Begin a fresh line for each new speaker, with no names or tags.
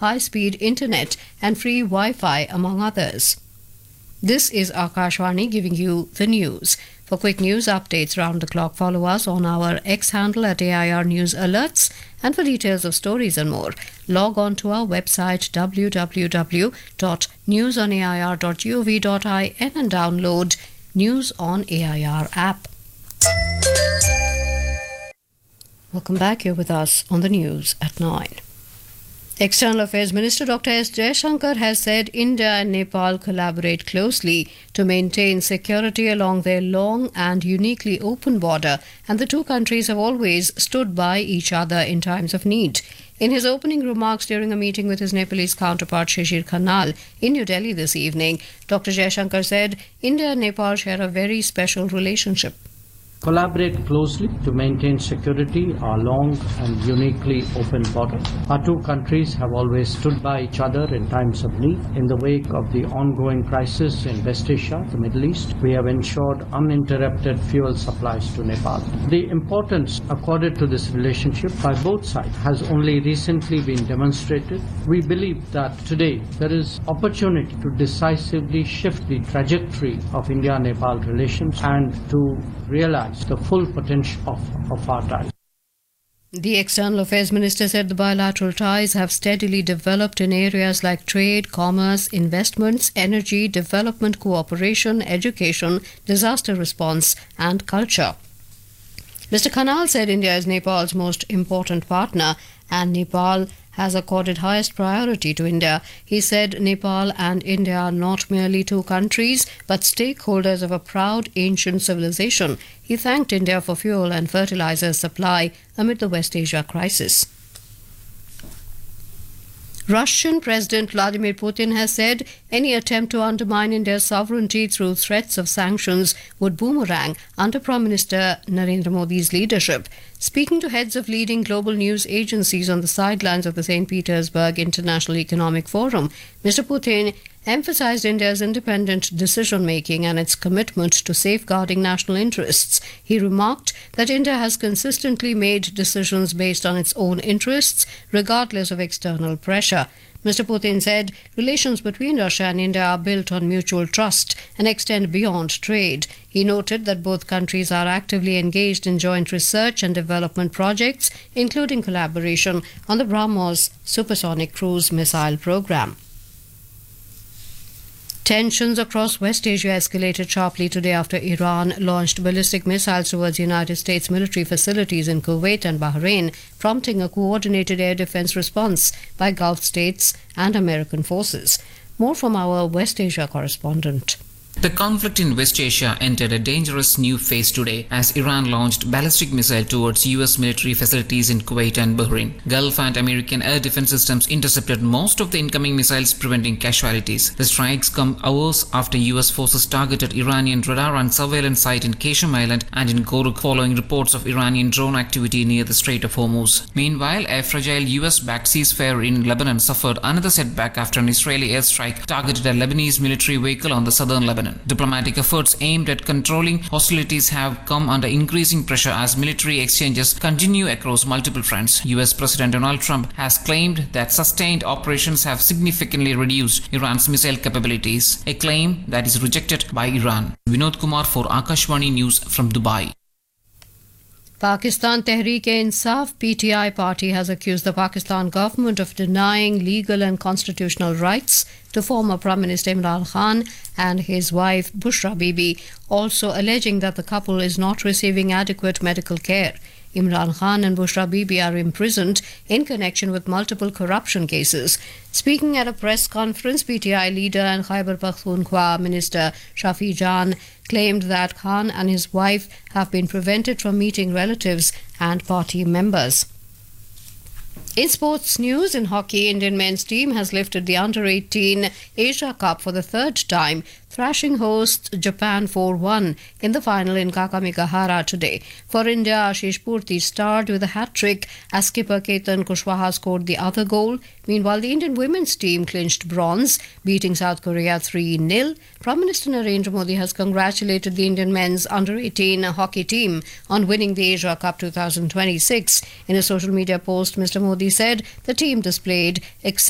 high-speed internet and free Wi-Fi, among others. This is Akashvani giving you the news. For quick news updates round the clock, follow us on our X handle at AIR News Alerts, and for details of stories and more, log on to our website www.newsonair.gov.in and download News on AIR app. Welcome back. You're with us on the news at 9. External Affairs Minister Dr. S. Jaishankar has said India and Nepal collaborate closely to maintain security along their long and uniquely open border, and the two countries have always stood by each other in times of need. In his opening remarks during a meeting with his Nepalese counterpart Shishir Khanal in New Delhi this evening, Dr. Jaishankar said India and Nepal share a very special relationship.
Collaborate closely to maintain security, our long and uniquely open border. Our two countries have always stood by each other in times of need. In the wake of the ongoing crisis in West Asia, the Middle East, we have ensured uninterrupted fuel supplies to Nepal. The importance accorded to this relationship by both sides has only recently been demonstrated. We believe that today there is opportunity to decisively shift the trajectory of India-Nepal relations and to realize the full potential of our ties.
The External Affairs Minister said the bilateral ties have steadily developed in areas like trade, commerce, investments, energy, development cooperation, education, disaster response and culture. Mr. Khanal said India is Nepal's most important partner and Nepal has accorded highest priority to India. He said Nepal and India are not merely two countries but stakeholders of a proud ancient civilization. He thanked India for fuel and fertilizer supply amid the West Asia crisis. Russian President Vladimir Putin has said any attempt to undermine India's sovereignty through threats of sanctions would boomerang under Prime Minister Narendra Modi's leadership. Speaking to heads of leading global news agencies on the sidelines of the St. Petersburg International Economic Forum, Mr. Putin emphasized India's independent decision-making and its commitment to safeguarding national interests. He remarked that India has consistently made decisions based on its own interests, regardless of external pressure. Mr. Putin said relations between Russia and India are built on mutual trust and extend beyond trade. He noted that both countries are actively engaged in joint research and development projects, including collaboration on the BrahMos supersonic cruise missile program. Tensions across West Asia escalated sharply today after Iran launched ballistic missiles towards United States military facilities in Kuwait and Bahrain, prompting a coordinated air defense response by Gulf states and American forces. More from our West Asia correspondent.
The conflict in West Asia entered a dangerous new phase today as Iran launched ballistic missile towards US military facilities in Kuwait and Bahrain. Gulf and American air defense systems intercepted most of the incoming missiles, preventing casualties. The strikes come hours after US forces targeted Iranian radar and surveillance site in Qasem Island and in Goruk following reports of Iranian drone activity near the Strait of Hormuz. Meanwhile, a fragile US-backed ceasefire in Lebanon suffered another setback after an Israeli airstrike targeted a Lebanese military vehicle on the southern Lebanon. Diplomatic efforts aimed at controlling hostilities have come under increasing pressure as military exchanges continue across multiple fronts. US President Donald Trump has claimed that sustained operations have significantly reduced Iran's missile capabilities, a claim that is rejected by Iran. Vinod Kumar for Akashvani News from Dubai.
Pakistan Tehreek-e-Insaf PTI party has accused the Pakistan government of denying legal and constitutional rights to former Prime Minister Imran Khan and his wife Bushra Bibi, also alleging that the couple is not receiving adequate medical care. Imran Khan and Bushra Bibi are imprisoned in connection with multiple corruption cases. Speaking at a press conference, PTI leader and Khyber Pakhtunkhwa Minister Shafi Jan claimed that Khan and his wife have been prevented from meeting relatives and party members. In sports news, in hockey, Indian men's team has lifted the Under-18 Asia Cup for the third time, thrashing hosts Japan 4-1 in the final in Kakamegahara today. For India, Ashish Purti starred with a hat-trick as skipper Ketan Kushwaha scored the other goal. Meanwhile, the Indian women's team clinched bronze, beating South Korea 3-0. Prime Minister Narendra Modi has congratulated the Indian men's Under-18 hockey team on winning the Asia Cup 2026. In a social media post, Mr. Modi said the team displayed